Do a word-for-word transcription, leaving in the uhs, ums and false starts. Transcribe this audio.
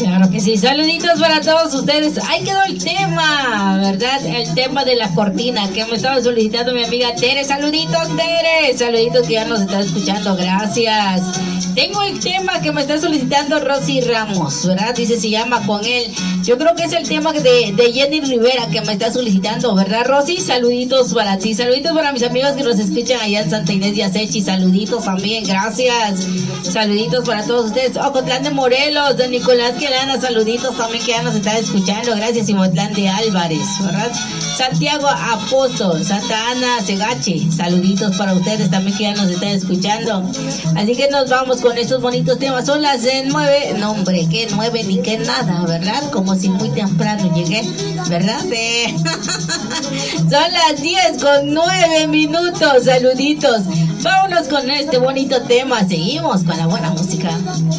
Claro que sí, saluditos para todos ustedes. Ahí quedó el tema, ¿verdad? El tema de la cortina que me estaba solicitando mi amiga Tere. Saluditos, Tere. Saluditos que ya nos está escuchando, gracias. Tengo el tema que me está solicitando Rosy Ramos, ¿verdad? Dice, se llama Con Él. Yo creo que es el tema de, de Jenny Rivera que me está solicitando, ¿verdad, Rosy? Saluditos para ti, saluditos para mis amigos que nos escuchan allá en Santa Inés de Acechi. Saluditos también, gracias. Saluditos para todos ustedes. Ocotlán de Morelos, de Nicolás Quelana, saluditos también que ya nos están escuchando, gracias. Imotlán de Álvarez, ¿verdad? Santiago Apóstol, Santa Ana Segache, saluditos para ustedes también que ya nos están escuchando. Así que nos vamos con estos bonitos temas. Son las eh, nueve, no hombre, que nueve ni que nada, ¿verdad? Como si muy temprano llegué, ¿verdad? Eh. Son las diez con nueve minutos, saluditos. Vámonos con este bonito tema, seguimos con la buena música.